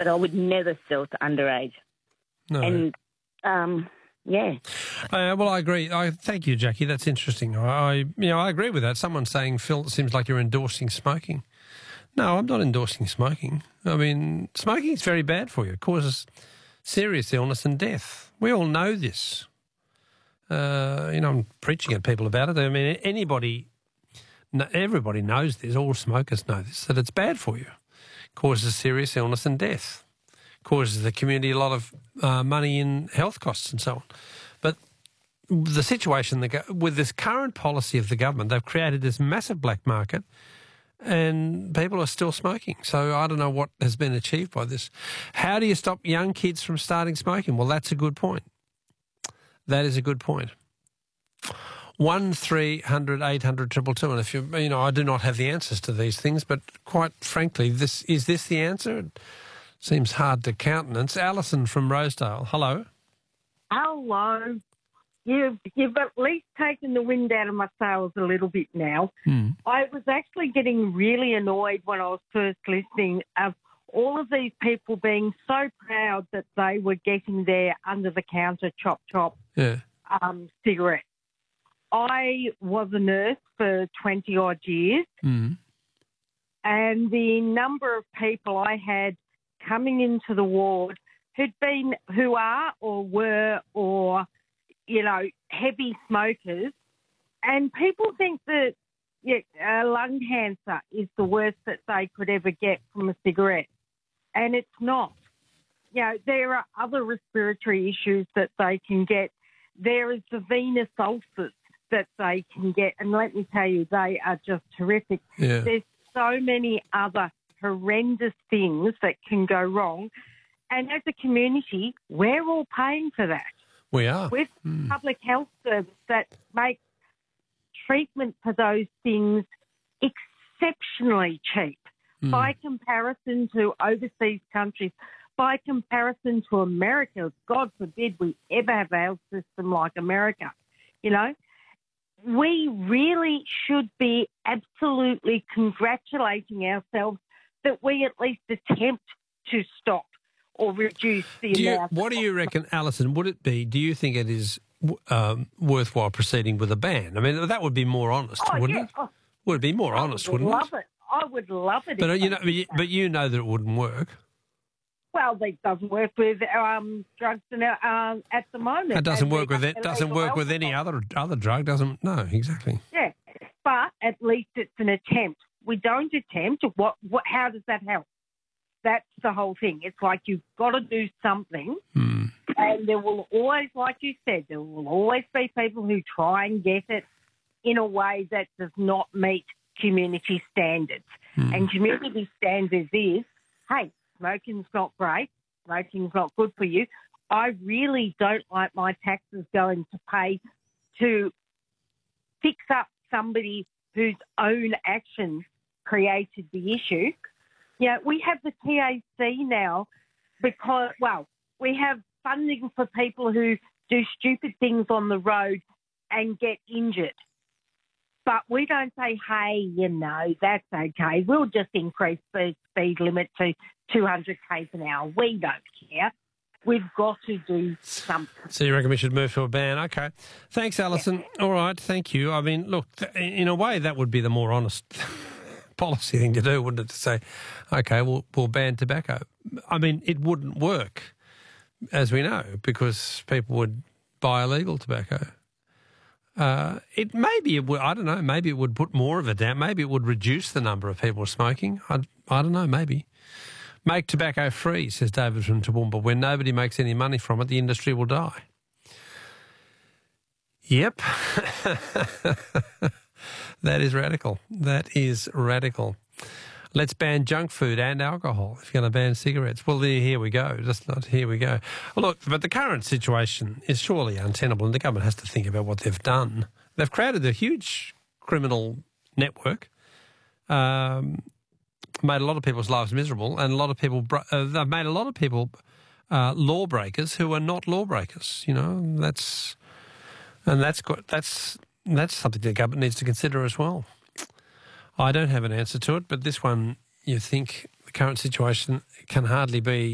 but I would never sell to underage. No. And, yeah. Well, I agree. Thank you, Jackie. That's interesting. I agree with that. Someone saying, Phil, it seems like you're endorsing smoking. No, I'm not endorsing smoking. I mean, smoking is very bad for you. It causes serious illness and death. We all know this. I'm preaching at people about it. I mean, everybody knows this. All smokers know this, that it's bad for you. It causes serious illness and death. It causes the community a lot of money in health costs and so on. But the situation with this current policy of the government, they've created this massive black market and people are still smoking. So I don't know what has been achieved by this. How do you stop young kids from starting smoking? Well, that's a good point. That is a good point. 1300 800 222. And if I do not have the answers to these things, but quite frankly, is this the answer? It seems hard to countenance. Alison from Rosedale. Hello. Hello. You've at least taken the wind out of my sails a little bit now. I was actually getting really annoyed when I was first listening of all of these people being so proud that they were getting their under-the-counter chop cigarettes. I was a nurse for 20-odd years, and the number of people I had coming into the ward who are or were or heavy smokers, and people think that lung cancer is the worst that they could ever get from a cigarette, and it's not. There are other respiratory issues that they can get. There is the venous ulcers that they can get, and let me tell you, they are just terrific. Yeah. There's so many other horrendous things that can go wrong, and as a community, we're all paying for that. We are. With public health service that makes treatment for those things exceptionally cheap by comparison to overseas countries, by comparison to America. God forbid we ever have a health system like America. We really should be absolutely congratulating ourselves that we at least attempt to stop or reduce the amount. What do you reckon, Alison, would it be, do you think it is worthwhile proceeding with a ban? I mean, that would be more honest, wouldn't it? Would it be more honest, wouldn't it? I would love it. But you know that it wouldn't work. Well, it doesn't work with drugs at the moment. It doesn't work with it. Doesn't work with any other drug. Doesn't. No, exactly. Yeah, but at least it's an attempt. We don't attempt. How does that help? That's the whole thing. It's like you've got to do something, and there will always, like you said, there will always be people who try and get it in a way that does not meet community standards. And community standards is, hey, smoking's not great, smoking's not good for you. I really don't like my taxes going to pay to fix up somebody whose own actions created the issue. We have the TAC now because, we have funding for people who do stupid things on the road and get injured. But we don't say, hey, that's okay. We'll just increase the speed limit to 200 k's an hour. We don't care. We've got to do something. So you reckon we should move to a ban? Okay. Thanks, Alison. Yeah. All right, thank you. I mean, look, in a way that would be the more honest policy thing to do, wouldn't it, to say, okay, we'll ban tobacco. I mean, it wouldn't work, as we know, because people would buy illegal tobacco. Maybe it would, I don't know, maybe it would put more of it down. Maybe it would reduce the number of people smoking. I don't know, maybe. Make tobacco free, says David from Toowoomba. When nobody makes any money from it, the industry will die. Yep. That is radical. That is radical. Let's ban junk food and alcohol if you're going to ban cigarettes. Well, here we go. Here we go. Well, look, but the current situation is surely untenable, and the government has to think about what they've done. They've created a huge criminal network, made a lot of people's lives miserable, and a lot of people they've made a lot of people lawbreakers who are not lawbreakers. That's something the government needs to consider as well. I don't have an answer to it, but this one, you think the current situation can hardly be